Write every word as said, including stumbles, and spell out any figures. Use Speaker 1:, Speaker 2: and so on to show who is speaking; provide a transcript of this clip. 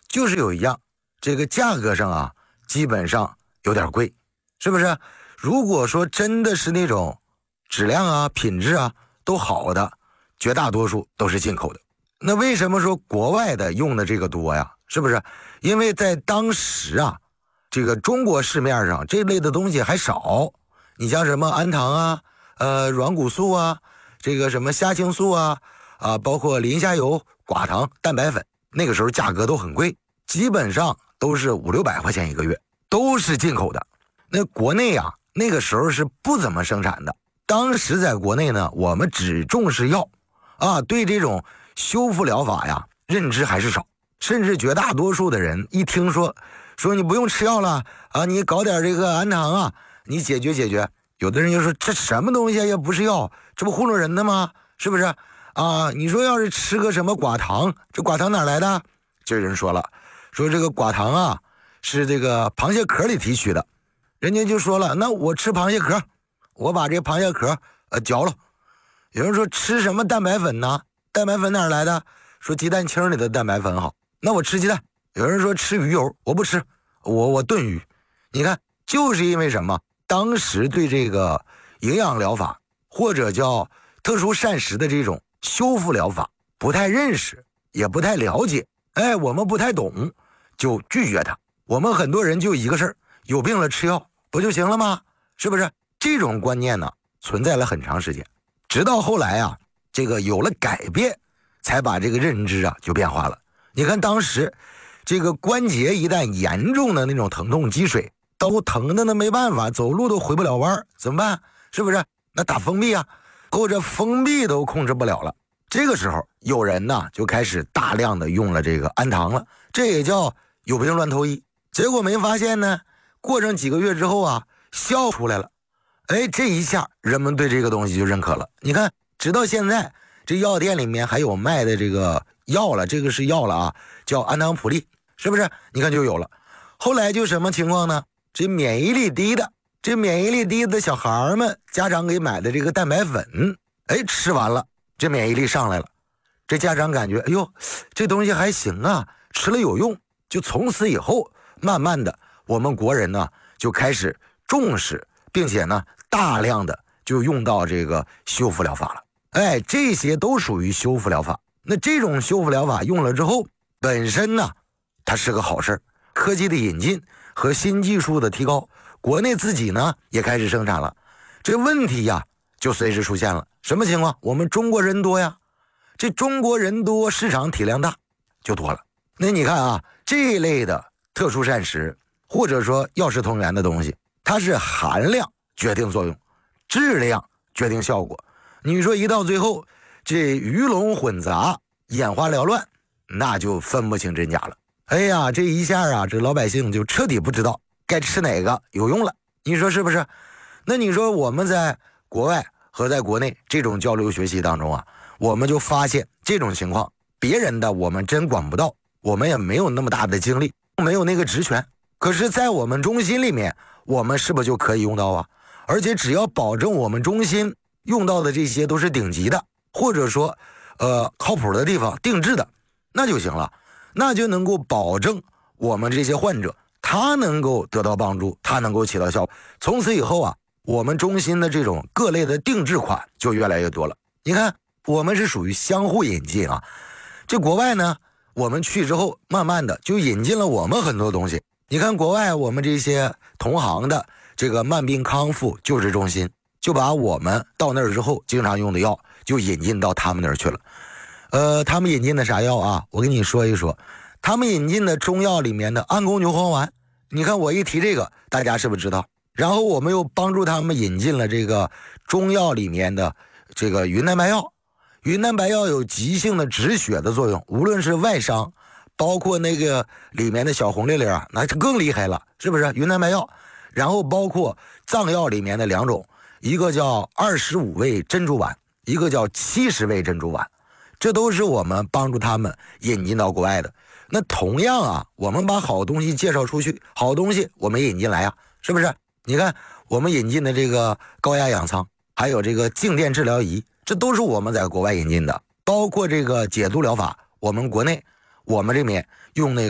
Speaker 1: 就是有一样，这个价格上啊，基本上有点贵，是不是？如果说真的是那种质量啊、品质啊都好的，绝大多数都是进口的。那为什么说国外的用的这个多呀？是不是？因为在当时啊，这个中国市面上这类的东西还少。你像什么氨糖啊、呃软骨素啊、这个什么虾青素啊、啊包括磷虾油、寡糖、蛋白粉，那个时候价格都很贵，基本上都是五六百块钱一个月，都是进口的。那国内啊，那个时候是不怎么生产的。当时在国内呢，我们只重视药啊，对这种修复疗法呀，认知还是少，甚至绝大多数的人一听说说你不用吃药了啊，你搞点这个氨糖啊，你解决解决。有的人就说这什么东西也不是药，这不糊弄人的吗？是不是啊？你说要是吃个什么寡糖，这寡糖哪来的？这人说了，说这个寡糖啊是这个螃蟹壳里提取的。人家就说了，那我吃螃蟹壳，我把这螃蟹壳呃嚼了。有人说吃什么蛋白粉呢？蛋白粉哪来的？说鸡蛋清里的蛋白粉好，那我吃鸡蛋。有人说吃鱼油，我不吃，我我炖鱼。你看，就是因为什么？当时对这个营养疗法或者叫特殊膳食的这种修复疗法不太认识，也不太了解，哎，我们不太懂，就拒绝它。我们很多人就一个事儿，有病了吃药不就行了吗？是不是？这种观念呢存在了很长时间，直到后来啊，这个有了改变，才把这个认知啊就变化了。你看当时这个关节一旦严重的那种疼痛积水，都疼的那没办法，走路都回不了弯，怎么办？是不是？那打封闭啊，或者封闭都控制不了了。这个时候有人呢就开始大量的用了这个氨糖了，这也叫有病乱投医。结果没发现呢，过上几个月之后啊，效出来了。哎，这一下人们对这个东西就认可了。你看，直到现在这药店里面还有卖的这个药了，这个是药了啊，叫氨糖普利，是不是？你看就有了。后来就什么情况呢？这免疫力低的，这免疫力低的小孩们，家长给买的这个蛋白粉，哎，吃完了，这免疫力上来了。这家长感觉，哎呦，这东西还行啊，吃了有用。就从此以后，慢慢的，我们国人呢就开始重视，并且呢，大量的就用到这个修复疗法了。哎，这些都属于修复疗法。那这种修复疗法用了之后，本身呢，它是个好事。科技的引进和新技术的提高，国内自己呢也开始生产了。这问题呀就随之出现了。什么情况？我们中国人多呀，这中国人多，市场体量大，就多了。那你看啊，这一类的特殊膳食或者说药食同源的东西，它是含量决定作用，质量决定效果。你说一到最后，这鱼龙混杂，眼花缭乱，那就分不清真假了。哎呀，这一下啊，这老百姓就彻底不知道该吃哪个有用了。你说是不是？那你说我们在国外和在国内这种交流学习当中啊，我们就发现这种情况，别人的我们真管不到，我们也没有那么大的精力，没有那个职权。可是在我们中心里面，我们是不是就可以用到啊？而且只要保证我们中心用到的这些都是顶级的，或者说呃靠谱的地方定制的，那就行了。那就能够保证我们这些患者他能够得到帮助，他能够起到效果。从此以后啊，我们中心的这种各类的定制款就越来越多了。你看，我们是属于相互引进啊。这国外呢，我们去之后慢慢的就引进了我们很多东西。你看国外我们这些同行的这个慢病康复救治中心，就把我们到那儿之后经常用的药就引进到他们那儿去了。呃，他们引进的啥药啊？我跟你说一说，他们引进的中药里面的安宫牛黄丸。你看我一提这个，大家是不是知道？然后我们又帮助他们引进了这个中药里面的这个云南白药。云南白药有急性的止血的作用，无论是外伤，包括那个里面的小红粒粒啊，那就更厉害了，是不是？云南白药，然后包括藏药里面的两种，一个叫二十五味珍珠丸，一个叫七十味珍珠丸。这都是我们帮助他们引进到国外的。那同样啊，我们把好东西介绍出去，好东西我们引进来啊，是不是？你看我们引进的这个高压氧舱，还有这个静电治疗仪，这都是我们在国外引进的。包括这个解毒疗法，我们国内我们这边用那个